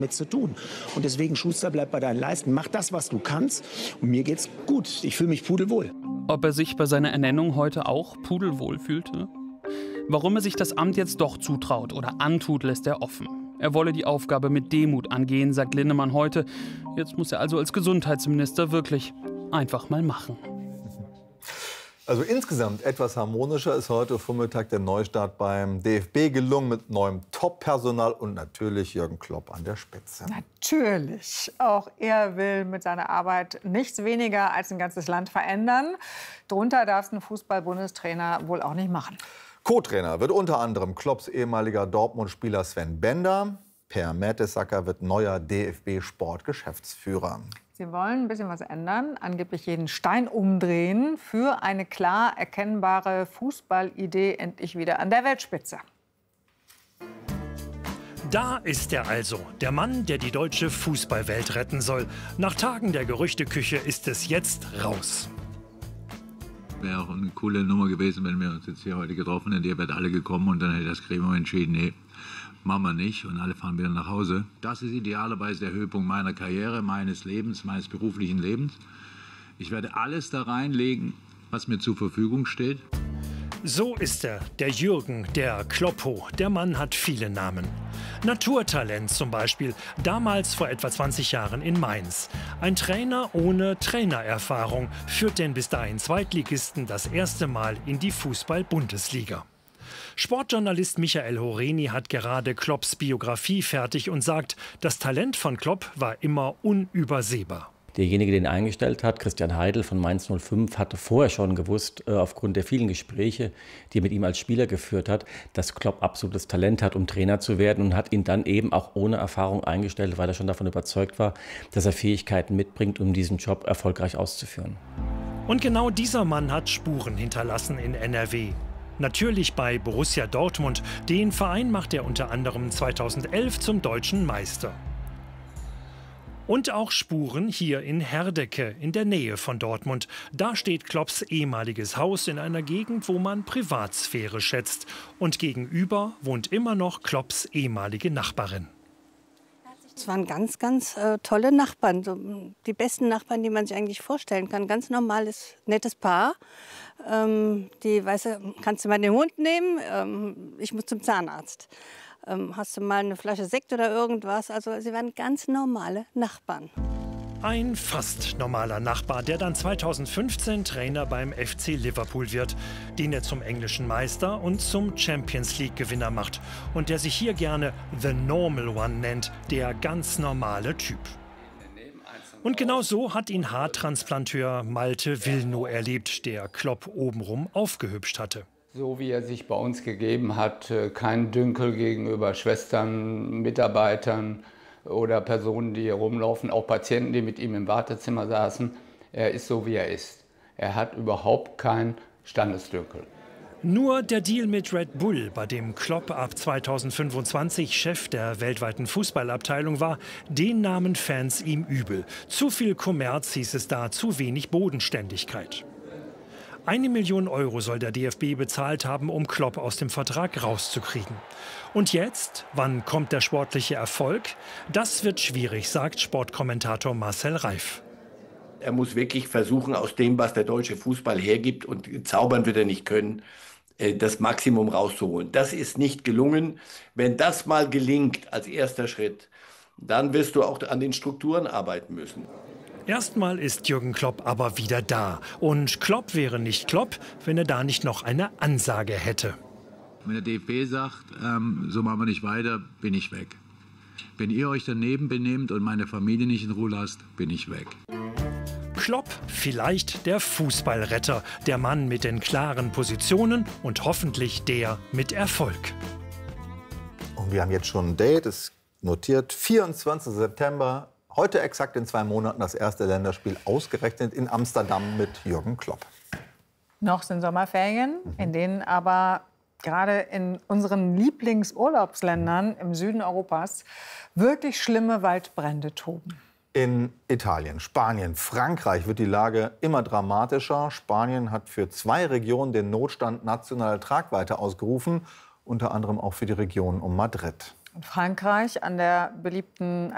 mit zu tun. Und deswegen, Schuster, bleib bei deinen Leisten, mach das, was du kannst. Und mir geht's gut. Ich fühle mich pudelwohl. Ob er sich bei seiner Ernennung heute auch pudelwohl fühlte? Warum er sich das Amt jetzt doch zutraut oder antut, lässt er offen. Er wolle die Aufgabe mit Demut angehen, sagt Linnemann heute. Jetzt muss er also als Gesundheitsminister wirklich einfach mal machen. Also insgesamt etwas harmonischer ist heute Vormittag der Neustart beim DFB gelungen mit neuem Top-Personal und natürlich Jürgen Klopp an der Spitze. Natürlich. Auch er will mit seiner Arbeit nichts weniger als ein ganzes Land verändern. Drunter darf es ein Fußball-Bundestrainer wohl auch nicht machen. Co-Trainer wird unter anderem Klopps ehemaliger Dortmund-Spieler Sven Bender. Per Mertesacker wird neuer DFB-Sportgeschäftsführer. Sie wollen ein bisschen was ändern, angeblich jeden Stein umdrehen für eine klar erkennbare Fußballidee endlich wieder an der Weltspitze. Da ist er also, der Mann, der die deutsche Fußballwelt retten soll. Nach Tagen der Gerüchteküche ist es jetzt raus. Wäre auch eine coole Nummer gewesen, wenn wir uns jetzt hier heute getroffen hätten. Ihr wärt alle gekommen und dann hätte das Gremium entschieden, nee, machen wir nicht und alle fahren wieder nach Hause. Das ist idealerweise der Höhepunkt meiner Karriere, meines Lebens, meines beruflichen Lebens. Ich werde alles da reinlegen, was mir zur Verfügung steht. So ist er, der Jürgen, der Kloppo. Der Mann hat viele Namen. Naturtalent zum Beispiel, damals vor etwa 20 Jahren in Mainz. Ein Trainer ohne Trainererfahrung führt den bis dahin Zweitligisten das erste Mal in die Fußball-Bundesliga. Sportjournalist Michael Horeni hat gerade Klopps Biografie fertig und sagt, das Talent von Klopp war immer unübersehbar. Derjenige, den er eingestellt hat, Christian Heidel von Mainz 05, hatte vorher schon gewusst, aufgrund der vielen Gespräche, die er mit ihm als Spieler geführt hat, dass Klopp absolutes Talent hat, um Trainer zu werden, und hat ihn dann eben auch ohne Erfahrung eingestellt, weil er schon davon überzeugt war, dass er Fähigkeiten mitbringt, um diesen Job erfolgreich auszuführen. Und genau dieser Mann hat Spuren hinterlassen in NRW. Natürlich bei Borussia Dortmund. Den Verein macht er unter anderem 2011 zum deutschen Meister. Und auch Spuren hier in Herdecke, in der Nähe von Dortmund. Da steht Klopps ehemaliges Haus in einer Gegend, wo man Privatsphäre schätzt. Und gegenüber wohnt immer noch Klopps ehemalige Nachbarin. Es waren ganz, ganz tolle Nachbarn. So, die besten Nachbarn, die man sich eigentlich vorstellen kann. Ganz normales, nettes Paar. Die, weißt du, kannst du mal den Hund nehmen? Ich muss zum Zahnarzt. Hast du mal eine Flasche Sekt oder irgendwas? Also sie waren ganz normale Nachbarn. Ein fast normaler Nachbar, der dann 2015 Trainer beim FC Liverpool wird, den er zum englischen Meister und zum Champions-League-Gewinner macht und der sich hier gerne The Normal One nennt, der ganz normale Typ. Und genau so hat ihn Haartransplanteur Malte Wilnow erlebt, der Klopp obenrum aufgehübscht hatte. So wie er sich bei uns gegeben hat, kein Dünkel gegenüber Schwestern, Mitarbeitern oder Personen, die hier rumlaufen, auch Patienten, die mit ihm im Wartezimmer saßen. Er ist so, wie er ist. Er hat überhaupt kein Standesdünkel. Nur der Deal mit Red Bull, bei dem Klopp ab 2025 Chef der weltweiten Fußballabteilung war, den nahmen Fans ihm übel. Zu viel Kommerz hieß es da, zu wenig Bodenständigkeit. 1 Million Euro soll der DFB bezahlt haben, um Klopp aus dem Vertrag rauszukriegen. Und jetzt, wann kommt der sportliche Erfolg? Das wird schwierig, sagt Sportkommentator Marcel Reif. Er muss wirklich versuchen, aus dem, was der deutsche Fußball hergibt, und zaubern wird er nicht können, das Maximum rauszuholen. Das ist nicht gelungen. Wenn das mal gelingt als erster Schritt, dann wirst du auch an den Strukturen arbeiten müssen. Erstmal ist Jürgen Klopp aber wieder da. Und Klopp wäre nicht Klopp, wenn er da nicht noch eine Ansage hätte. Wenn der DFB sagt, so machen wir nicht weiter, bin ich weg. Wenn ihr euch daneben benehmt und meine Familie nicht in Ruhe lasst, bin ich weg. Klopp, vielleicht der Fußballretter, der Mann mit den klaren Positionen und hoffentlich der mit Erfolg. Und wir haben jetzt schon ein Date, ist notiert, 24. September. Heute exakt in 2 Monaten das erste Länderspiel, ausgerechnet in Amsterdam mit Jürgen Klopp. Noch sind Sommerferien, in denen aber gerade in unseren Lieblingsurlaubsländern im Süden Europas wirklich schlimme Waldbrände toben. In Italien, Spanien, Frankreich wird die Lage immer dramatischer. Spanien hat für 2 Regionen den Notstand nationaler Tragweite ausgerufen, unter anderem auch für die Region um Madrid. Frankreich an der beliebten